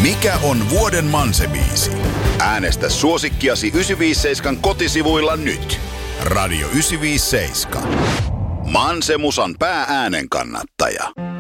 Mikä on vuoden Manse-biisi? Äänestä suosikkiasi 957 kotisivuilla nyt. Radio 957. Manse-musan pää-äänen kannattaja.